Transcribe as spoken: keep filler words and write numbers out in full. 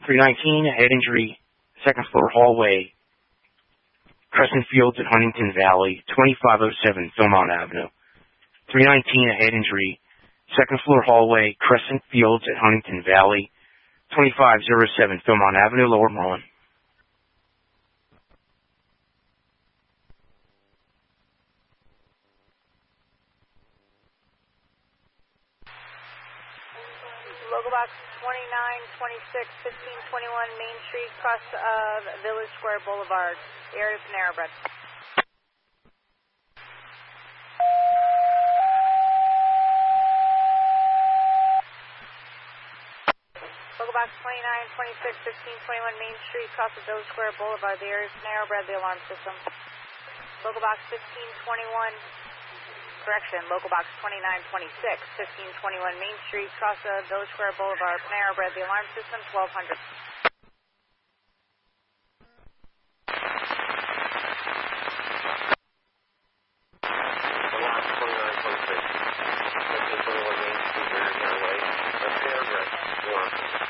three nineteen, head injury, second floor hallway, Crescent Fields at Huntington Valley, twenty-five oh seven Philmont Avenue. three nineteen, a head injury, second floor hallway, Crescent Fields at Huntington Valley, twenty-five oh seven Philmont Avenue, Lower Moreland. Local box twenty-nine twenty-six, fifteen twenty-one Main Street, cross of Village Square Boulevard, the area of Panera Bread. Local box twenty-nine twenty-six, fifteen twenty-one Main Street, cross of Village Square Boulevard, the area of Panera Bread, the alarm system. Local box fifteen twenty-one, correction, local box twenty-nine twenty-six, fifteen twenty-one Main Street, cross of Village Square Boulevard, Panera Bread, the alarm system, twelve hundred. Alarm twenty-nine twenty-six, fifteen twenty-one Main Street, Panera Bread, the alarm system.